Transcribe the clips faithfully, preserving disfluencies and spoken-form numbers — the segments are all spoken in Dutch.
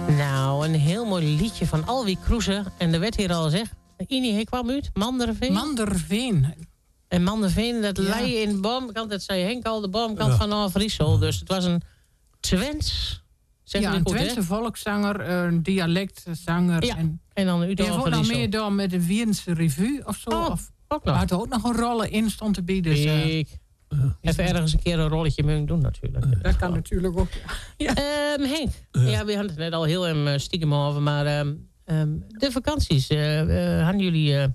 Nou, een heel mooi liedje van Alwie Kroeze. En er werd hier al gezegd, Ini, hij kwam uit, Manderveen. Manderveen. En Manderveen, dat ja. Leien in de boomkant, dat zei Henk al, de boomkant ja. van Overijssel. Dus het was een Twents... Zeg ja, een goed, Twentse volkszanger, een dialectzanger. Ja, en, en dan u die heeft ook nog meer door met de Wierdense Revue of zo. Oh, of, ook nog. had er ook nog een rollen in, stond erbij. Dus, uh, Ik... Even ergens een keer een rolletje mee doen natuurlijk. Dat, dat kan oh. natuurlijk ook. Ja. Um, Henk, ja. ja, we hadden het net al heel um, stiekem over, maar um, um, de vakanties, uh, uh, hadden jullie uh,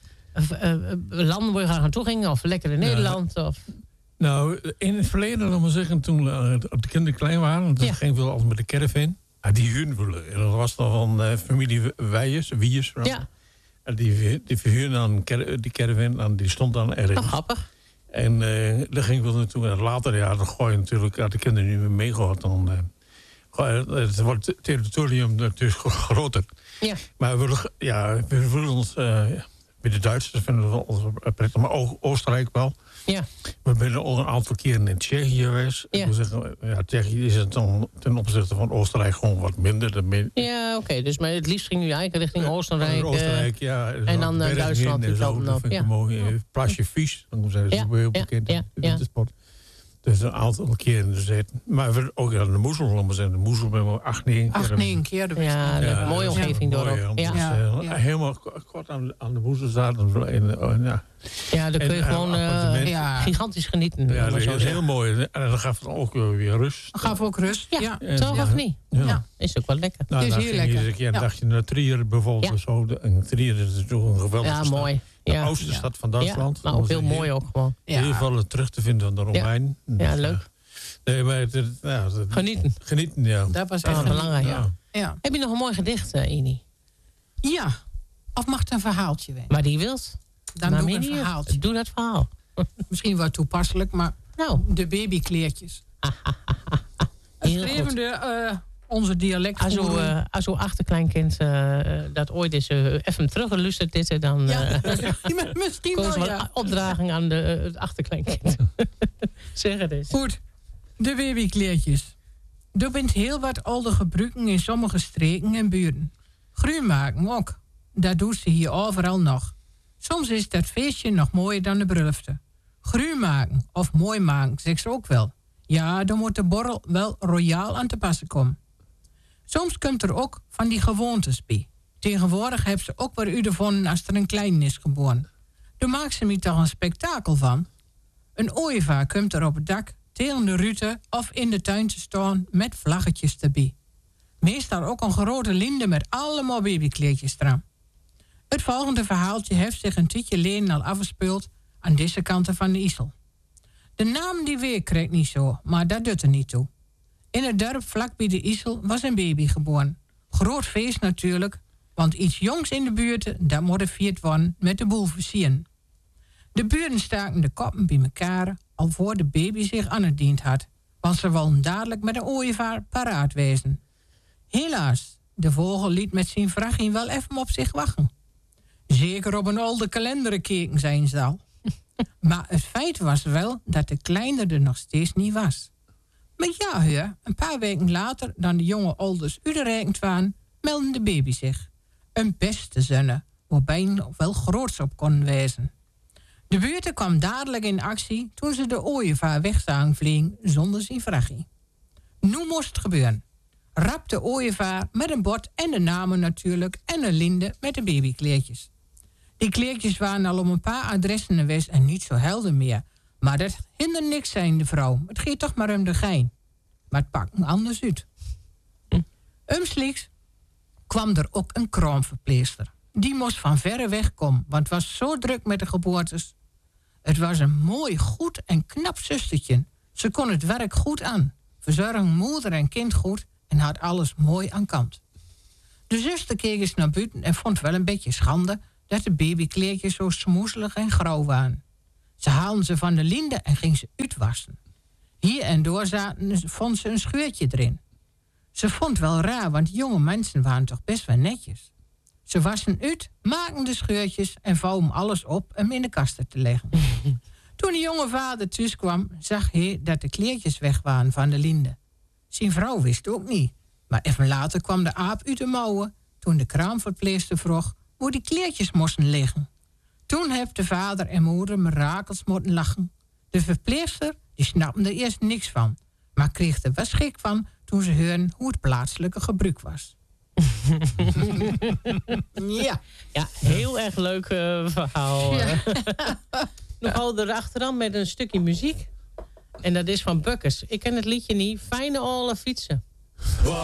uh, uh, landen waar je gaan naartoe gingen of lekker in Nederland? Ja. Of... Nou, in het verleden, laat maar zeggen, toen uh, de kinderen klein waren, dat ja. ging veel altijd met de caravan. Ja, die huurden, dat was dan van uh, familie Weijers, Wiers. Ja. En die, die verhuurden dan die caravan en die stond dan ergens. Oh, grappig. En uh, daar ging ik wel naartoe. En later, ja, dan gooi je natuurlijk, ja, de kinderen niet meer meegehad. Dan uh, het wordt het territorium natuurlijk groter. Ja. Maar we, ja, we voelen ons, uh, bij de Duitsers vinden we wel prettig, maar ook Oostenrijk wel. Ja. We zijn ook een aantal keren in Tsjechië geweest. Ja. Ik wil zeggen, ja, Tsjechië is het dan ten opzichte van Oostenrijk gewoon wat minder. minder. Ja, oké. Okay. Dus maar het liefst ging nu eigenlijk richting Oostenrijk. Uh, Oostenrijk, ja. En dan uh, Duitsland. En zo, dat vind ik ja. mooi. Ja. Plasje Vies, dan zijn ze ja. heel bekend. Ja. Ja. Ja. De sport. Dus een aantal keren gezeten. Maar we ook aan de Moezel, we zijn de Moezel met maar acht, negen keer. Acht, negen keer. De ja, ja, een mooie omgeving ja, door. Mooi, ja. Dus, ja. Uh, ja. Helemaal kort aan, aan de Moezel zaten. En, uh, ja. ja, dan kun je en, gewoon uh, ja. gigantisch genieten. Ja, dat is heel mooi. En dan gaf het ook weer rust. Dat gaf ook rust, ja. ja. ja. Toch of niet? Ja. ja. Is ook wel lekker. Nou, het is heel lekker. Je, ja, ja. dacht je naar Trier bijvoorbeeld. Ja. Zo. En Trier is natuurlijk een geweldige ja, stad. mooi. De ja. oudste ja. stad van Duitsland. Ja, maar ook heel mooi ook gewoon. Ja. Heel veel terug te vinden van de Romein. Ja, ja leuk. Nee, maar het, ja, het, genieten. Genieten, ja. Dat was echt ah, belangrijk. Ja. Ja. Heb je nog een mooi gedicht, uh, Ini? Ja. Of mag het een verhaaltje zijn? Maar die wilt. Dan maar doe ik een verhaaltje. Doe dat verhaal. Misschien wel toepasselijk, maar nou. De babykleertjes. Schreven de, uh, onze dialectgoeroe. Als, uh, als uw achterkleinkind uh, dat ooit is uh, even teruggeluisterd dit, dan uh, ja, misschien wel, wel ja. opdraging aan de, uh, het achterkleinkind. Zeg het eens. Goed, de babykleertjes. Er bent heel wat oude gebruiken in sommige streken en buurten. Groen maken ook. Dat doet ze hier overal nog. Soms is dat feestje nog mooier dan de bruilofte. Groen maken of mooi maken, zegt ze ook wel. Ja, dan moet de borrel wel royaal aan te passen komen. Soms komt er ook van die gewoontes bij. Tegenwoordig hebben ze ook weer u gevonden als er een klein is geboren. Daar maakt ze me toch een spektakel van. Een ooievaar komt er op het dak, tegen de rute of in de tuin te staan met vlaggetjes erbij. Meestal ook een grote linde met allemaal babykleedjes eraan. Het volgende verhaaltje heeft zich een tijdje geleden al afgespeeld aan deze kanten van de IJssel. De naam die weer kreeg niet zo, maar dat doet er niet toe. In het dorp vlak bij de IJssel was een baby geboren. Groot feest natuurlijk, want iets jongs in de buurt, dat moet gevierd worden met de boel versieren. De buren staken de koppen bij elkaar, al voor de baby zich aan het diend had, want ze wilden dadelijk met een ooievaar paraat wezen. Helaas, de vogel liet met zijn vrachtje wel even op zich wachten. Zeker op een oude kalender keken zijn ze al. Maar het feit was wel dat de kleine er nog steeds niet was. Maar ja, heer, een paar weken later, dan de jonge ouders uitgerekend waren, meldde de baby zich. Een beste zonne, waarbij nog wel groots op kon wezen. De buurten kwam dadelijk in actie toen ze de ooievaar weg zagen vliegen zonder zijn vrachtje. Nu moest het gebeuren. Rap de ooievaar met een bord en de namen natuurlijk en een linde met de babykleertjes. Die kleertjes waren al op een paar adressen geweest en niet zo helder meer. Maar dat hindert niks, zei de vrouw. Het gaat toch maar om de gein. Maar het pakt me anders uit. Hm. Umsliks kwam er ook een kraamverpleegster. Die moest van verre weg komen, want het was zo druk met de geboortes. Het was een mooi, goed en knap zustertje. Ze kon het werk goed aan. Verzorgde moeder en kind goed en had alles mooi aan kant. De zuster keek eens naar buiten en vond wel een beetje schande dat de babykleertjes zo smoezelig en grauw waren. Ze haalden ze van de linde en ging ze uitwassen. Hier en door zaten, vond ze een scheurtje erin. Ze vond wel raar, want jonge mensen waren toch best wel netjes. Ze wassen uit, maakten de scheurtjes en vouwen alles op om in de kasten te leggen. Toen de jonge vader thuis kwam, zag hij dat de kleertjes weg waren van de linde. Zijn vrouw wist ook niet, Maar even later kwam de aap uit de mouwen toen de kraamverpleegster vroeg hoe die kleertjes moesten liggen. Toen heb de vader en moeder mirakels moeten lachen. De verpleegster die snapte er eerst niks van, maar kreeg er wel schik van toen ze hoorden hoe het plaatselijke gebruik was. Ja. Ja, heel erg leuk uh, verhaal. Ja. Nog al erachteraan met een stukje muziek. En dat is van Bukkers. Ik ken het liedje niet. Fijne alle fietsen.